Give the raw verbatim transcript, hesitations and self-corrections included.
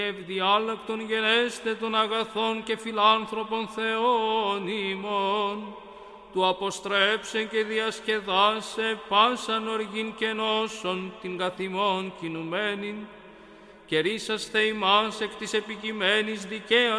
ευδιάλακτον γενέστε των αγαθών και φιλάνθρωπων Θεών ημών, του αποστρέψε και διασκεδάσε πάσαν οργήν και νόσον την καθημών κινουμένην, και ρίσαστε ημάς εκ της επικειμένης δικαίας